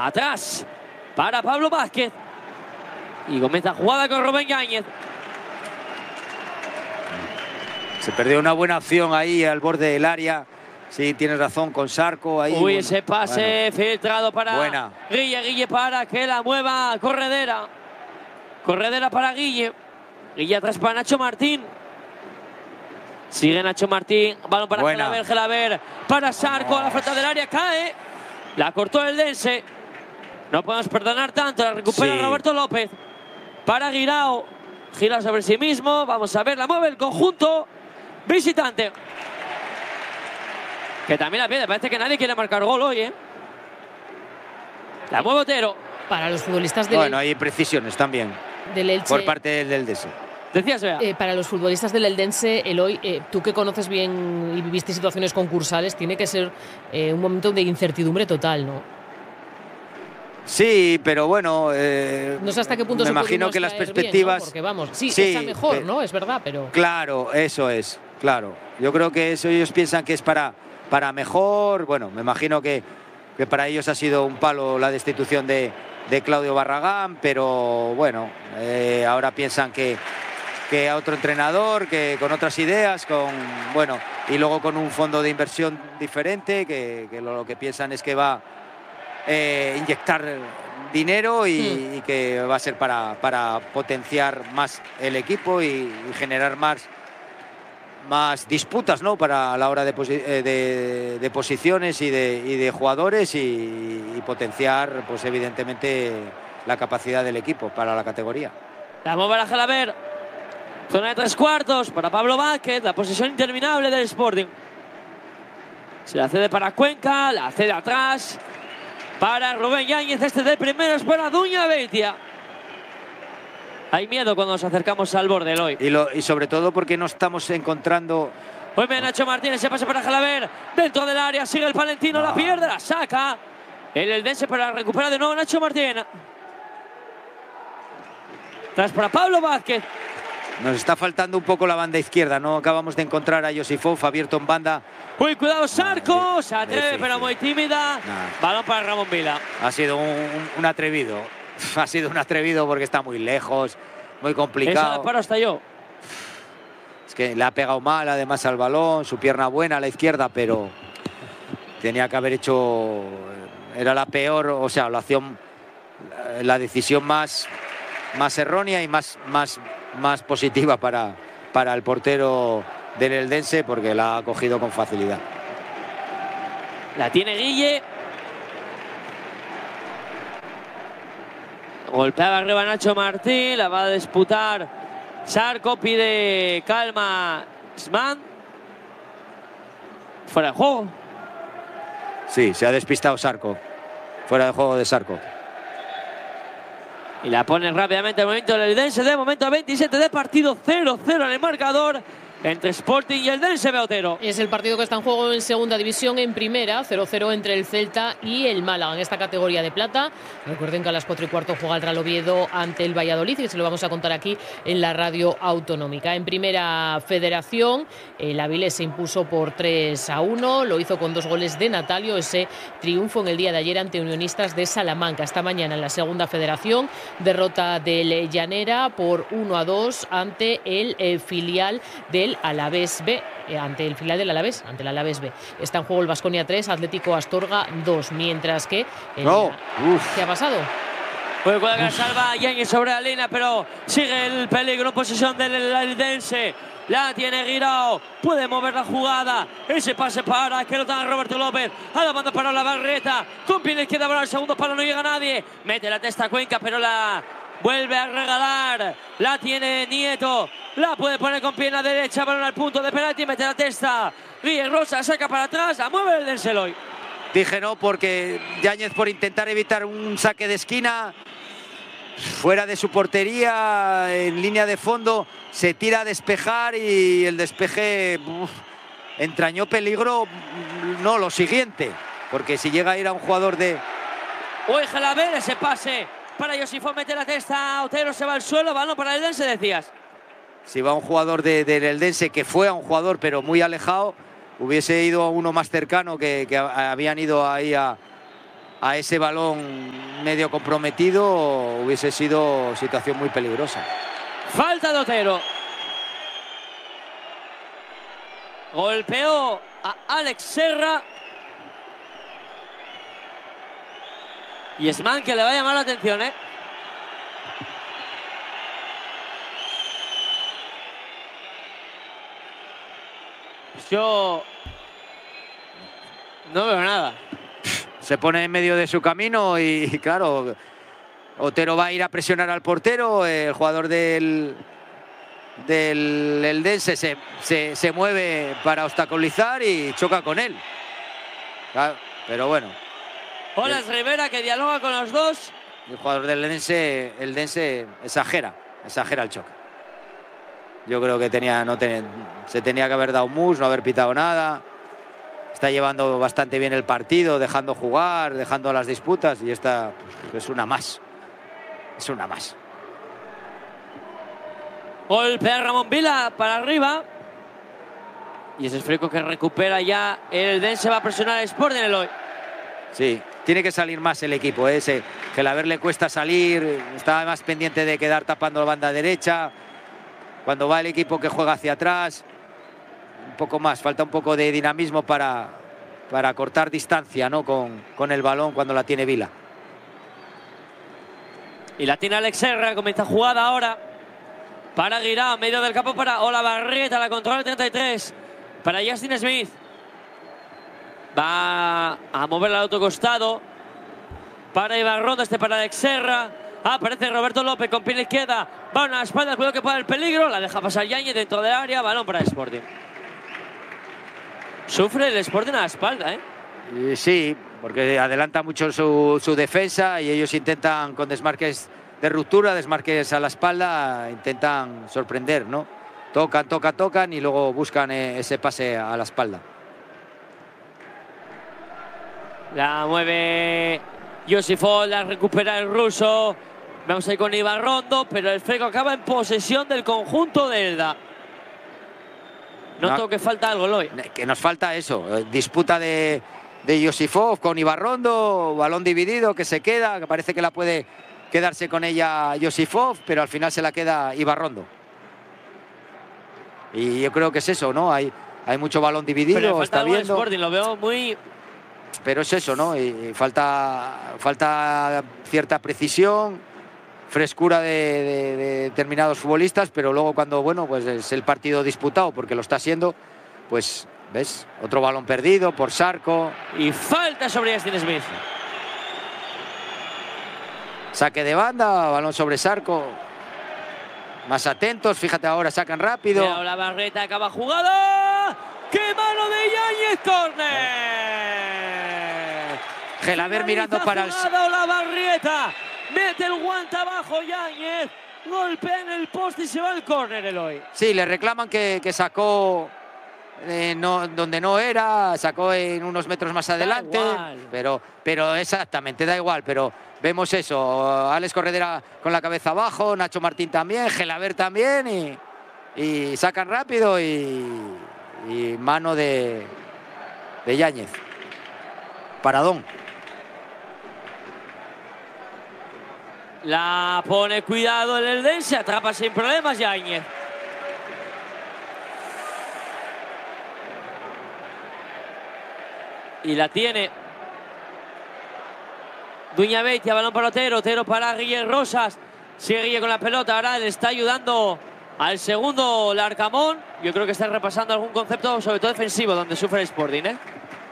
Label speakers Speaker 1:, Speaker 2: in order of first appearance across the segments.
Speaker 1: Atrás para Pablo Vázquez. Y comienza jugada con Rubén Yáñez.
Speaker 2: Se perdió una buena opción ahí al borde del área. Sí, tienes razón, con Zarco ahí.
Speaker 1: Uy, bueno, ese pase filtrado para Guille para que la mueva Corredera. Corredera para Guille. Guille atrás para Nacho Martín. Sigue Nacho Martín. Balón para Gelaber. Gelaber para Zarco a la frente del área. Cae. La cortó el Dense. No podemos perdonar tanto. La recupera Roberto López. Para Guirao. Gira sobre sí mismo. Vamos a ver. La mueve el conjunto visitante. Que también la pierde. Parece que nadie quiere marcar gol hoy, ¿eh? La mueve Otero.
Speaker 3: Para los futbolistas del...
Speaker 2: Bueno, hay precisiones también.
Speaker 3: Del Elche.
Speaker 2: Por parte del Eldense.
Speaker 1: Decías, Bea.
Speaker 3: Para los futbolistas del Eldense, Eloy, tú que conoces bien y viviste situaciones concursales, tiene que ser un momento de incertidumbre total, ¿no?
Speaker 2: Sí, pero bueno,
Speaker 3: no sé hasta qué punto
Speaker 2: me imagino que las perspectivas
Speaker 3: bien, ¿no? Porque vamos, sí, está mejor, ¿no? Es verdad, pero
Speaker 2: claro, eso es, claro. Yo creo que eso ellos piensan que es para mejor. Bueno, me imagino que para ellos ha sido un palo la destitución de Claudio Barragán, pero bueno, ahora piensan que a otro entrenador, que con otras ideas, bueno, y luego con un fondo de inversión diferente, que lo que piensan es que va inyectar dinero y que va a ser para potenciar más el equipo y generar más disputas, ¿no? Para la hora de posiciones y de jugadores y potenciar, pues evidentemente, la capacidad del equipo para la categoría.
Speaker 1: La mueve a Gelaber. Zona de 3/4 para Pablo Vázquez. La posesión interminable del Sporting. Se la cede para Cuenca, la cede atrás para Rubén Yáñez. Este de primero es para Duña Beitia. Hay miedo cuando nos acercamos al borde hoy.
Speaker 2: Y sobre todo porque no estamos encontrando...
Speaker 1: Muy bien, Nacho Martínez, se pasa para Gelaber. Dentro del área, sigue el palentino, la pierde, la saca. El Eldense para recuperar de nuevo Nacho Martínez. Tras para Pablo Vázquez.
Speaker 2: Nos está faltando un poco la banda izquierda. No acabamos de encontrar a Josifov abierto en banda.
Speaker 1: Uy, cuidado, Zarco. Se atreve, pero muy tímida. Balón para Ramón Vila.
Speaker 2: Ha sido un atrevido. Ha sido un atrevido porque está muy lejos, muy complicado.
Speaker 1: Esa paro hasta yo.
Speaker 2: Es que le ha pegado mal además al balón, su pierna buena a la izquierda, pero tenía que haber hecho... Era la peor, o sea, la decisión más errónea y más positiva para el portero del Eldense, porque la ha cogido con facilidad.
Speaker 1: La tiene Guille. Golpeaba arriba Nacho Martín, la va a disputar Zarco, pide calma Sman. Fuera de juego.
Speaker 2: Sí, se ha despistado Zarco. Fuera de juego de Zarco.
Speaker 1: Y la pone rápidamente el momento del Eldense. De momento 27 de partido, 0-0 en el marcador entre Sporting y Eldense, Otero.
Speaker 3: Es el partido que está en juego en segunda división, en primera, 0-0 entre el Celta y el Málaga en esta categoría de plata. Recuerden que a las 4:15 juega el Real Oviedo ante el Valladolid y se lo vamos a contar aquí en la radio autonómica. En primera federación, el Avilés se impuso por 3-1, lo hizo con 2 goles de Natalio, ese triunfo en el día de ayer ante Unionistas de Salamanca. Esta mañana en la segunda federación, derrota del Llanera por 1-2 ante el filial del Alavés B, ante el filial del Alavés, ante el Alavés B. Está en juego el Baskonia 3, Atlético Astorga 2, mientras que... ¿Qué ha pasado?
Speaker 1: Puede que la salva Yáñez sobre la línea, pero sigue el peligro en posesión del Eldense. La tiene Guirao, puede mover la jugada. Ese pase para que lo tenga Roberto López. A la banda para la Barreta. Con pie izquierda para el segundo palo, no llega nadie. Mete la testa a Cuenca, pero la vuelve a regalar. La tiene Nieto. La puede poner con pierna derecha, balón al punto de penalti, mete la testa. Guille Rosa saca para atrás, la mueve el Eldense hoy.
Speaker 2: Dije no, porque Yáñez, por intentar evitar un saque de esquina fuera de su portería, en línea de fondo, se tira a despejar y el despeje entrañó peligro. No, lo siguiente, porque si llega a ir a un jugador de...
Speaker 1: Uy, Gelaber, ese pase para Josifov, mete la testa, Otero se va al suelo, balón para el Eldense, decías.
Speaker 2: Si va un jugador del Eldense, que fue a un jugador pero muy alejado, hubiese ido a uno más cercano, que habían ido ahí a a ese balón medio comprometido, hubiese sido situación muy peligrosa.
Speaker 1: Falta de Otero. Golpeó a Alex Serra. Y Esman, que le va a llamar la atención, ¿eh? Yo no veo nada.
Speaker 2: Se pone en medio de su camino y claro, Otero va a ir a presionar al portero. El jugador del Eldense se mueve para obstaculizar y choca con él. Claro, pero bueno.
Speaker 1: Olas Rivera, que dialoga con los dos.
Speaker 2: El jugador del Eldense exagera el choque. Yo creo que se tenía que haber dado un mus, no haber pitado nada. Está llevando bastante bien el partido, dejando jugar, dejando las disputas, y esta pues, es una más. Es una más.
Speaker 1: Golpea Ramón Vila para arriba. Y ese esférico que recupera ya el Eldense. Va a presionar el Sporting Eloy.
Speaker 2: Sí, tiene que salir más el equipo. Gelaber le cuesta salir, está más pendiente de quedar tapando la banda derecha. Cuando va el equipo que juega hacia atrás, un poco más, falta un poco de dinamismo para cortar distancia, ¿no? con el balón cuando la tiene Vila.
Speaker 1: Y la tiene Alex Serra, comienza jugada ahora. Para Guirao, medio del campo para Olavarrieta, la controla el 33. Para Justin Smith. Va a mover al otro costado. Para Ibarrondo, para Alex Serra. Aparece Roberto López con pie izquierda. Va a una espalda, cuidado que pueda el peligro. La deja pasar Yáñez dentro del área. Balón para el Sporting. Sufre el Sporting a la espalda, ¿eh?
Speaker 2: Sí, porque adelanta mucho su defensa y ellos intentan con desmarques de ruptura, desmarques a la espalda, intentan sorprender, ¿no? Tocan y luego buscan ese pase a la espalda.
Speaker 1: La mueve Josifov, la recupera el ruso. Vamos a ir con Ibarrondo, pero el Freco acaba en posesión del conjunto de Elda. Noto que falta algo, Eloy.
Speaker 2: Que nos falta eso, disputa de Josifov con Ibarrondo, balón dividido que se queda, que parece que la puede quedarse con ella Josifov, pero al final se la queda Ibarrondo. Y yo creo que es eso, ¿no? Hay mucho balón dividido,
Speaker 1: pero falta
Speaker 2: está viendo.
Speaker 1: Sporting, lo veo muy...
Speaker 2: Pero es eso, ¿no? Y falta cierta precisión, frescura de determinados futbolistas, pero luego cuando, bueno, pues es el partido disputado, porque lo está siendo, pues, ¿ves? Otro balón perdido por Sarco.
Speaker 1: Y falta sobre Justin Smith.
Speaker 2: Saque de banda, balón sobre Sarco. Más atentos, fíjate ahora, sacan rápido.
Speaker 1: Mira, la Barreta acaba jugada. ¡Qué mano de Yáñez! ¡Córner!
Speaker 2: Gelaber mirando para el...
Speaker 1: La Barrieta mete el guante abajo Yáñez. Golpea en el poste y se va al córner, Eloy.
Speaker 2: Sí, le reclaman que sacó donde no era, sacó en unos metros más adelante. Pero exactamente, da igual, pero vemos eso. Alex Corredera con la cabeza abajo, Nacho Martín también, Gelaber también y sacan rápido y mano de Yáñez. Paradón.
Speaker 1: La pone, cuidado el Eldense, atrapa sin problemas Yáñez. Y la tiene Duñabeitia, balón para Otero, Otero para Guille Rosas. Sigue Guille con la pelota, ahora le está ayudando al segundo Larcamón. Yo creo que está repasando algún concepto, sobre todo defensivo, donde sufre el Sporting, ¿eh?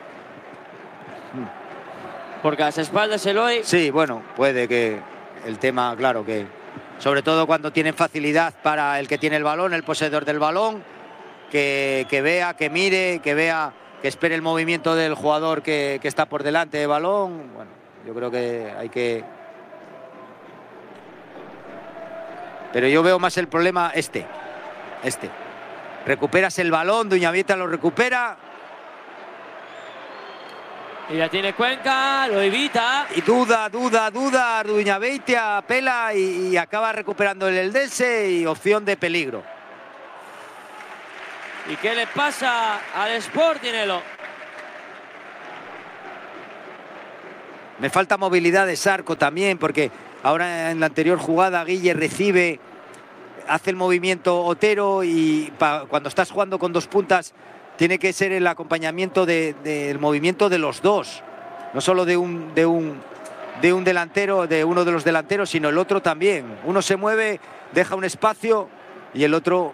Speaker 1: Porque a las espaldas Eloy...
Speaker 2: Sí, bueno, puede que el tema, claro, que sobre todo cuando tienen facilidad para el que tiene el balón, el poseedor del balón, que vea, que mire, que vea, que espere el movimiento del jugador que está por delante del balón. Bueno, yo creo que hay que... Pero yo veo más el problema este. Recuperas el balón, Duñabeitia lo recupera.
Speaker 1: Y la tiene Cuenca, lo evita.
Speaker 2: Y duda, Duñabeitia pela y acaba recuperando el Eldense y opción de peligro.
Speaker 1: ¿Y qué le pasa al Sporting, Elo?
Speaker 2: Me falta movilidad de Zarco también, porque ahora en la anterior jugada Guille recibe, hace el movimiento Otero y cuando estás jugando con 2 puntas tiene que ser el acompañamiento del movimiento de los dos, no solo de un delantero, de uno de los delanteros, sino el otro también. Uno se mueve, deja un espacio y el otro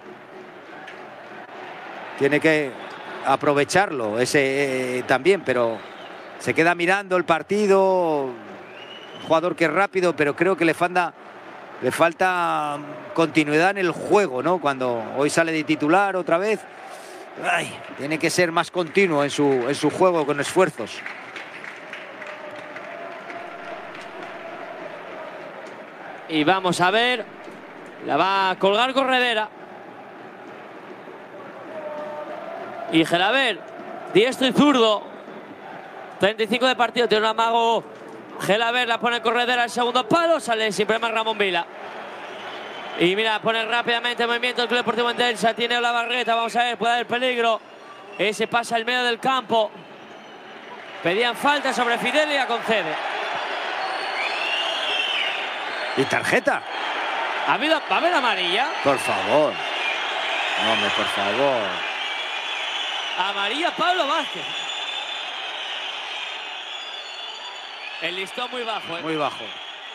Speaker 2: tiene que aprovecharlo, ese también, pero se queda mirando el partido. Un jugador que es rápido, pero creo que le falta continuidad en el juego, ¿no? Cuando hoy sale de titular otra vez, tiene que ser más continuo en su juego, con esfuerzos.
Speaker 1: Y vamos a ver, la va a colgar Corredera. Y Gelaber, diestro y zurdo, 35 de partido, tiene un amago. Gelaber la pone Corredera al segundo palo, sale sin problema Ramón Vila. Y mira, pone rápidamente el movimiento el Club Deportivo Entensa, tiene la barreta, vamos a ver, puede haber peligro. Ese pasa al medio del campo. Pedían falta sobre Fidel y la concede.
Speaker 2: ¿Y tarjeta?
Speaker 1: ¿Va a haber amarilla?
Speaker 2: Por favor. No, hombre, por favor.
Speaker 1: Amarilla Pablo Vázquez. El listón muy bajo, ¿eh?
Speaker 2: Muy bajo.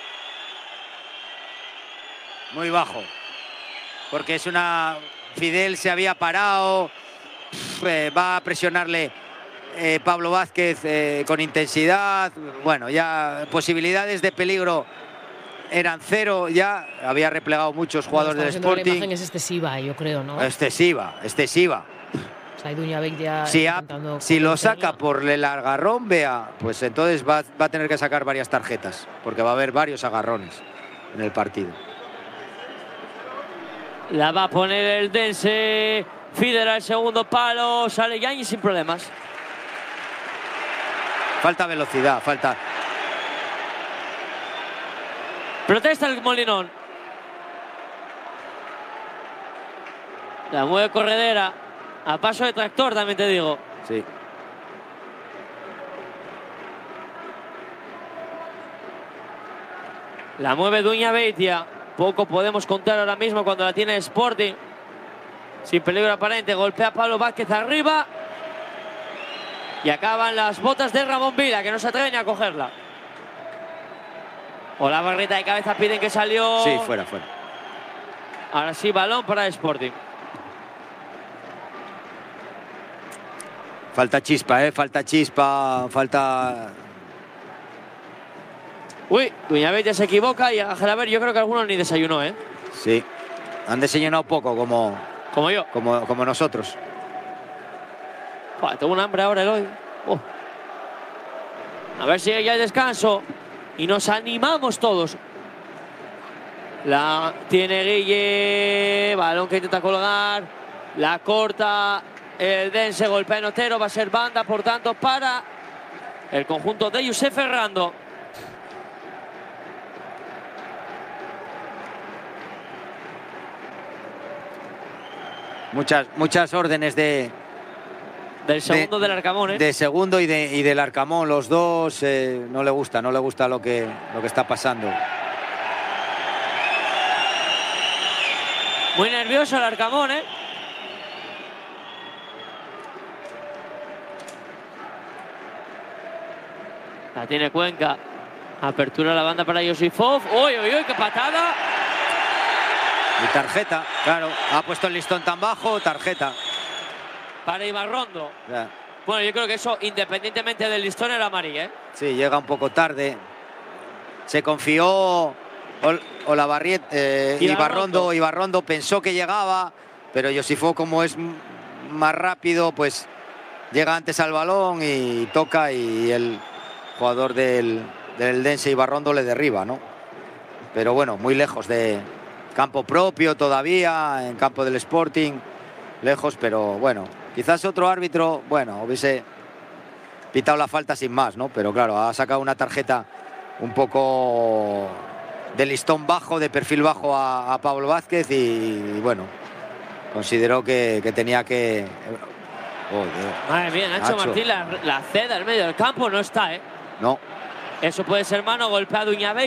Speaker 2: Muy bajo. Porque es una... Fidel se había parado. Va a presionarle Pablo Vázquez con intensidad. Bueno, ya posibilidades de peligro eran cero. Ya había replegado muchos jugadores del Sporting.
Speaker 3: La imagen es excesiva, yo creo, ¿no?
Speaker 2: Excesiva.
Speaker 3: O sea, Duña Beitia
Speaker 2: si lo saca por el agarrón, vea, pues entonces va a tener que sacar varias tarjetas, porque va a haber varios agarrones en el partido.
Speaker 1: La va a poner el Dense. Fidel al segundo palo, sale Yañez sin problemas.
Speaker 2: Falta velocidad, falta.
Speaker 1: Protesta el Molinón. La mueve Corredera. A paso de tractor, también te digo.
Speaker 2: Sí.
Speaker 1: La mueve Duña Beitia. Poco podemos contar ahora mismo cuando la tiene Sporting. Sin peligro aparente. Golpea a Pablo Vázquez arriba. Y acaban las botas de Ramón Vila, que no se atreven a cogerla. O la barreta de cabeza piden que salió.
Speaker 2: Sí, fuera.
Speaker 1: Ahora sí, balón para Sporting.
Speaker 2: Falta chispa, falta chispa, falta...
Speaker 1: Uy, Duña Beitia se equivoca y a Gelaber yo creo que algunos ni desayunó, ¿eh?
Speaker 2: Sí, han desayunado poco, como
Speaker 1: yo.
Speaker 2: Como nosotros.
Speaker 1: Tengo un hambre ahora, Eloy. A ver si ya hay descanso. Y nos animamos todos. La tiene Guille. Balón que intenta colgar. La corta. El Dense golpea en Otero. Va a ser banda, por tanto, para el conjunto de Josep Ferrando.
Speaker 2: Muchas órdenes del
Speaker 1: segundo del Arcamón, ¿eh?
Speaker 2: De segundo y del Arcamón, los dos. No le gusta lo que está pasando.
Speaker 1: Muy nervioso el Arcamón, ¿eh? La tiene Cuenca. Apertura la banda para Josifov. ¡Uy, qué patada!
Speaker 2: Y tarjeta, claro. Ha puesto el listón tan bajo, tarjeta.
Speaker 1: Para Ibarrondo.
Speaker 2: Ya.
Speaker 1: Bueno, yo creo que eso, independientemente del listón, era amarilla, ¿eh?
Speaker 2: Sí, llega un poco tarde. Se confió Ibarrondo pensó que llegaba, pero Josifov, como es más rápido, pues llega antes al balón y toca, y el jugador del Dense, Ibarrondo, le derriba, ¿no? Pero bueno, muy lejos de campo propio todavía, en campo del Sporting, lejos, pero bueno, quizás otro árbitro, bueno, hubiese pitado la falta sin más, ¿no? Pero claro, ha sacado una tarjeta un poco de listón bajo, de perfil bajo a Pablo Vázquez, y bueno, consideró que tenía que...
Speaker 1: Madre mía, Nacho Martín la ceda en medio del campo, no está, ¿eh?
Speaker 2: No.
Speaker 1: Eso puede ser mano, golpeado Iñabei.